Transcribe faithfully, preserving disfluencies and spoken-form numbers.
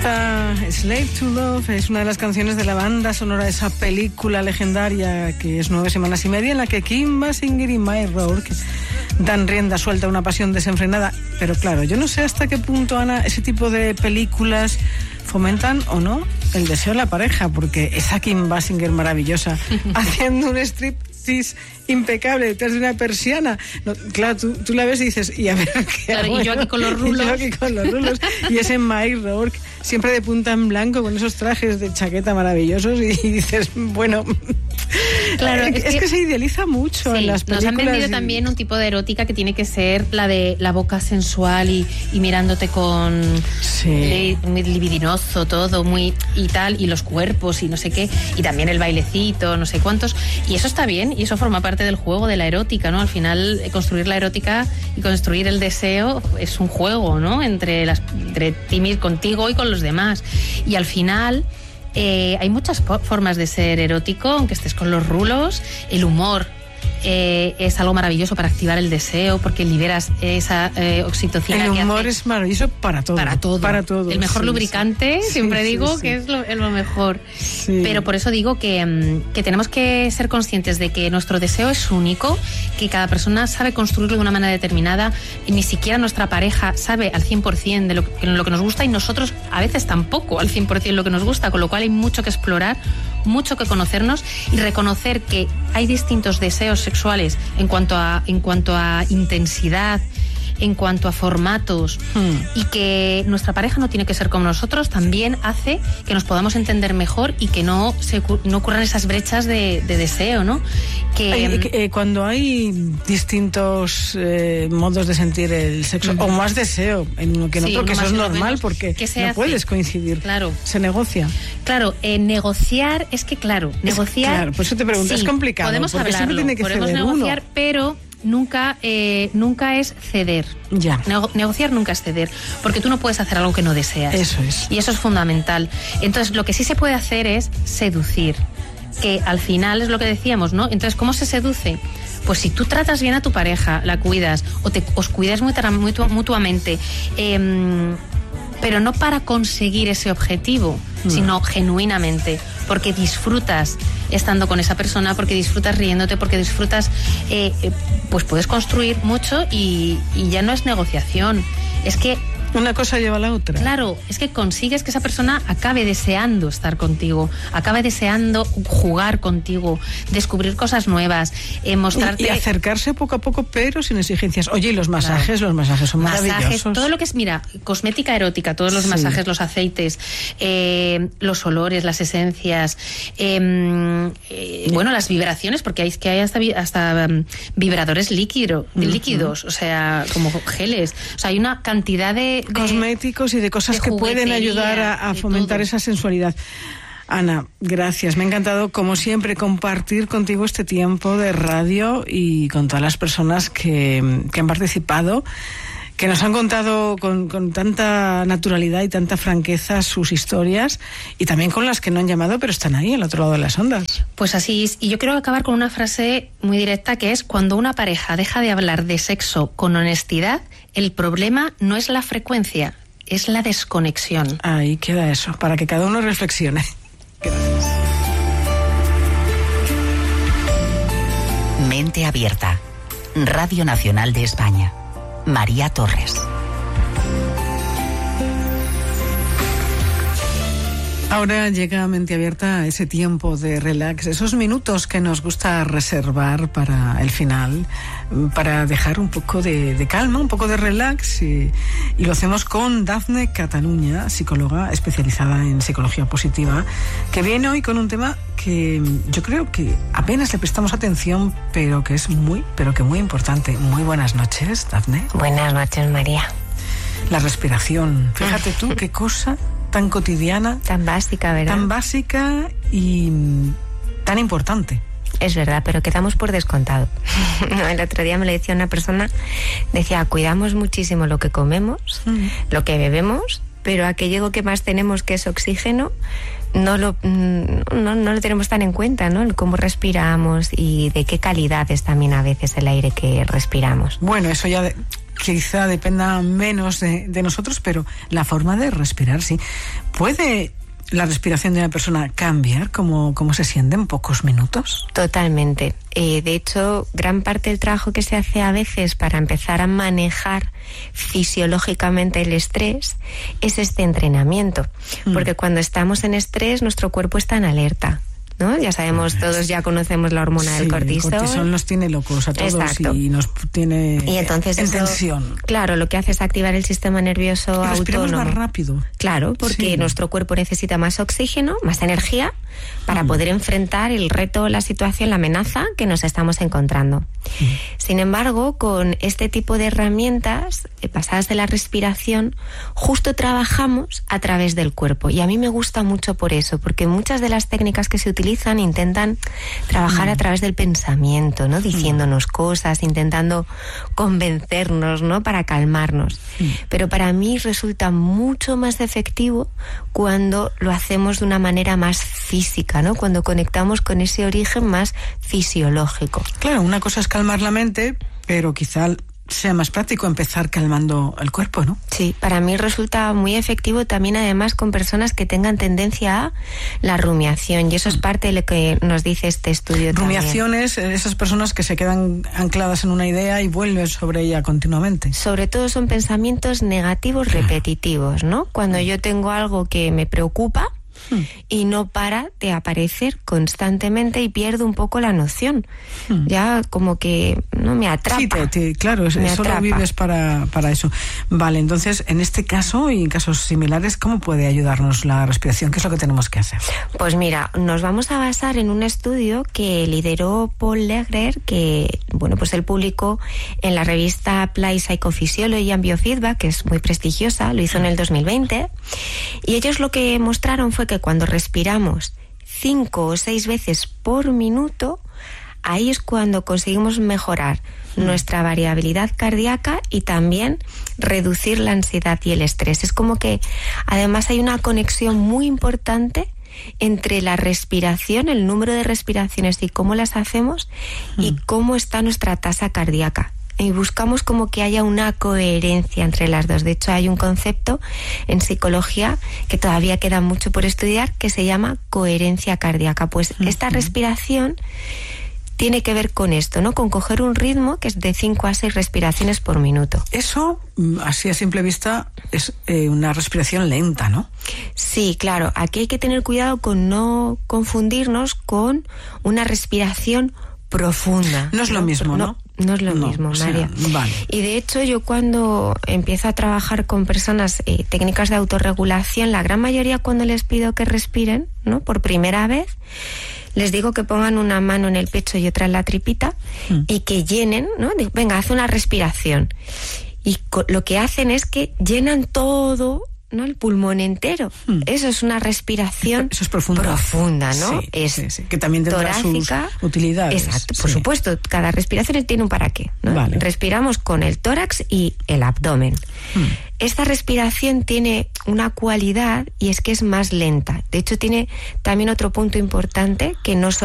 Esta Slave to Love es una de las canciones de la banda sonora de esa película legendaria que es Nueve semanas y media, en la que Kim Basinger y Mike Rourke dan rienda suelta a una pasión desenfrenada. Pero claro, yo no sé hasta qué punto, Ana, ese tipo de películas fomentan o no el deseo de la pareja, porque esa Kim Basinger maravillosa haciendo un striptease impecable detrás de una persiana. No, claro, tú, tú la ves y dices, y a ver qué claro, y yo aquí con los rulos. Y yo aquí con los rulos. Y ese Mike Rourke, siempre de punta en blanco, con esos trajes de chaqueta maravillosos, y dices, bueno... Claro, es, es que, que se idealiza mucho, sí, en las películas. Nos han vendido y... también un tipo de erótica que tiene que ser la de la boca sensual y, y mirándote con... Sí. Muy libidinoso todo, muy... y tal, y los cuerpos y no sé qué, y también el bailecito, no sé cuántos, y eso está bien, y eso forma parte del juego de la erótica, ¿no? Al final, construir la erótica y construir el deseo es un juego, ¿no? Entre, las, entre ti mismo, contigo y con los demás. Y al final... Eh, hay muchas formas de ser erótico, aunque estés con los rulos. El humor eh, es algo maravilloso para activar el deseo, porque liberas esa eh, oxitocina. El que humor hace... es maravilloso para todo. Para todo. Para todo. El mejor sí, lubricante, sí. siempre sí, digo sí, sí. que es lo, es lo mejor. Sí. Pero por eso digo que, que tenemos que ser conscientes de que nuestro deseo es único, que cada persona sabe construirlo de una manera determinada, y ni siquiera nuestra pareja sabe al cien por ciento de lo que, lo que nos gusta, y nosotros a veces tampoco al cien por ciento lo que nos gusta, con lo cual hay mucho que explorar, mucho que conocernos y reconocer que hay distintos deseos sexuales en cuanto a, en cuanto a intensidad, en cuanto a formatos, hmm. y que nuestra pareja no tiene que ser como nosotros, también hace que nos podamos entender mejor y que no se no ocurran esas brechas de, de deseo, ¿no? Que Ay, eh, cuando hay distintos eh, modos de sentir el sexo, uh-huh. o más deseo en uno que en sí, otro, que eso es normal, porque no hace? puedes coincidir. Claro. Se negocia. Claro, eh, negociar, es que claro, negociar... Es, claro, por eso te pregunto, sí, es complicado, podemos porque hablarlo, siempre tiene que podemos ceder negociar, uno. pero... Nunca, eh, nunca es ceder. Ya. Nego- negociar nunca es ceder, porque tú no puedes hacer algo que no deseas. Eso es. Y eso es fundamental. Entonces, lo que sí se puede hacer es seducir, que al final es lo que decíamos, ¿no? Entonces, ¿cómo se seduce? Pues si tú tratas bien a tu pareja, la cuidas, o te, os cuidáis mutu- mutuamente, eh, pero no para conseguir ese objetivo, mm. sino genuinamente, porque disfrutas estando con esa persona, porque disfrutas riéndote, porque disfrutas, eh, eh, pues puedes construir mucho y, y ya no es negociación, es que una cosa lleva a la otra. Claro, es que consigues que esa persona acabe deseando estar contigo, acabe deseando jugar contigo, descubrir cosas nuevas, eh, mostrarte... Y, y acercarse poco a poco, pero sin exigencias. Oye, y los masajes, claro. los masajes son masajes, maravillosos. Todo lo que es, mira, cosmética erótica, todos los sí. masajes, los aceites, eh, los olores, las esencias, eh, eh, bueno, las vibraciones, porque hay, que hay hasta, hasta um, vibradores líquido, uh-huh. líquidos, o sea, como geles. O sea, hay una cantidad de... De, cosméticos y de cosas de que pueden ayudar a, a fomentar todo. Esa sensualidad. Ana, gracias. Me ha encantado, como siempre, compartir contigo este tiempo de radio y con todas las personas que, que han participado, que nos han contado con, con tanta naturalidad y tanta franqueza sus historias, y también con las que no han llamado, pero están ahí, al otro lado de las ondas. Pues así es. Y yo quiero acabar con una frase muy directa, que es: cuando una pareja deja de hablar de sexo con honestidad, el problema no es la frecuencia, es la desconexión. Ahí queda eso, para que cada uno reflexione. Gracias. Mente Abierta, Radio Nacional de España. María Torres. Ahora llega Mente Abierta, ese tiempo de relax, esos minutos que nos gusta reservar para el final, para dejar un poco de, de calma, un poco de relax, y, y lo hacemos con Dafne Cataluña, psicóloga especializada en psicología positiva, que viene hoy con un tema que yo creo que apenas le prestamos atención, pero que es muy, pero que muy importante. Muy buenas noches, Dafne. Buenas noches, María. La respiración, fíjate tú qué cosa tan cotidiana, tan básica, ¿verdad? Tan básica y tan importante. Es verdad, pero quedamos por descontado. No, el otro día me lo decía una persona, decía, cuidamos muchísimo lo que comemos, uh-huh. lo que bebemos, pero aquello que más tenemos, que es oxígeno, no lo, no, no lo tenemos tan en cuenta, ¿no? El cómo respiramos y de qué calidad es también a veces el aire que respiramos. Bueno, eso ya... De... quizá dependa menos de, de nosotros, pero la forma de respirar, sí. ¿Puede la respiración de una persona cambiar como, como se siente en pocos minutos? Totalmente. Eh, de hecho, gran parte del trabajo que se hace a veces para empezar a manejar fisiológicamente el estrés es este entrenamiento. Mm. Porque cuando estamos en estrés, nuestro cuerpo está en alerta, ¿no? Ya sabemos, todos ya conocemos la hormona sí, del cortisol. El cortisol nos tiene locos a todos. Exacto. Y nos tiene y entonces en eso, tensión. Claro, lo que hace es activar el sistema nervioso y autónomo. Respiramos más rápido. Claro, porque sí. nuestro cuerpo necesita más oxígeno, más energía para mm. poder enfrentar el reto, la situación, la amenaza que nos estamos encontrando. Mm. Sin embargo, con este tipo de herramientas eh, basadas en la respiración, justo trabajamos a través del cuerpo. Y a mí me gusta mucho por eso, porque muchas de las técnicas que se utilizan intentan trabajar mm. a través del pensamiento, ¿no? Diciéndonos mm. cosas, intentando convencernos, ¿no? Para calmarnos. Mm. Pero para mí resulta mucho más efectivo cuando lo hacemos de una manera más física, ¿no? Cuando conectamos con ese origen más fisiológico. Claro, una cosa es calmar la mente, pero quizá sea más práctico empezar calmando el cuerpo, ¿no? Sí, para mí resulta muy efectivo también, además, con personas que tengan tendencia a la rumiación, y eso es parte de lo que nos dice este estudio. Rumiaciones, también. Esas personas que se quedan ancladas en una idea y vuelven sobre ella continuamente. Sobre todo son pensamientos negativos claro. repetitivos, ¿no? Cuando yo tengo algo que me preocupa, Hmm. y no para de aparecer constantemente y pierdo un poco la noción. Hmm. Ya como que no me atrapa. Sí, te, te, claro, me solo atrapa. Vives para, para eso. Vale, entonces, en este caso y en casos similares, ¿cómo puede ayudarnos la respiración? ¿Qué es lo que tenemos que hacer? Pues mira, nos vamos a basar en un estudio que lideró Paul Legrer, que, bueno, pues él publicó en la revista Applied Psychophysiology and Biofeedback, que es muy prestigiosa, lo hizo en el dos mil veinte, y ellos lo que mostraron fue que cuando respiramos cinco o seis veces por minuto, ahí es cuando conseguimos mejorar mm. nuestra variabilidad cardíaca y también reducir la ansiedad y el estrés. Es como que además hay una conexión muy importante entre la respiración, el número de respiraciones y cómo las hacemos mm. y cómo está nuestra tasa cardíaca. Y buscamos como que haya una coherencia entre las dos. De hecho, hay un concepto en psicología que todavía queda mucho por estudiar, que se llama coherencia cardíaca. Pues uh-huh. esta respiración tiene que ver con esto, ¿no? Con coger un ritmo que es de cinco a seis respiraciones por minuto. Eso, así a simple vista, es eh, una respiración lenta, ¿no? Sí, claro. Aquí hay que tener cuidado con no confundirnos con una respiración profunda. No es lo ¿no? mismo, ¿no? No, no es lo no, mismo, María. O sea, vale. Y de hecho, yo cuando empiezo a trabajar con personas eh, técnicas de autorregulación, la gran mayoría cuando les pido que respiren, ¿no? Por primera vez, les digo que pongan una mano en el pecho y otra en la tripita mm. y que llenen, ¿no? Venga, haz una respiración. Y lo que hacen es que llenan todo, ¿no? El pulmón entero. Hmm. Eso es una respiración Eso es profunda. profunda, ¿no? Sí, es sí, sí. Que también tendrá torácica, sus utilidades. Exacto, sí. por supuesto. Cada respiración tiene un para qué, ¿no? Vale. Respiramos con el tórax y el abdomen. Hmm. Esta respiración tiene una cualidad y es que es más lenta. De hecho, tiene también otro punto importante, que no solo